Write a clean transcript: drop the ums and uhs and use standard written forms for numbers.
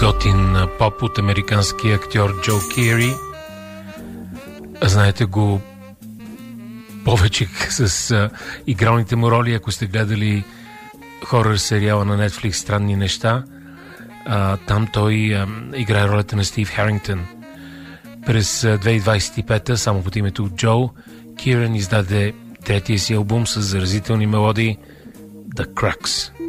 готин поп от американския актьор Джо Кири. Знаете го повече с игралните му роли, ако сте гледали хорър сериала на Netflix "Странни неща". Там той играе ролята на Стив Харингтън. През 2025, само под името Джо, Киран издаде третия си албум с заразителни мелодии The Crux.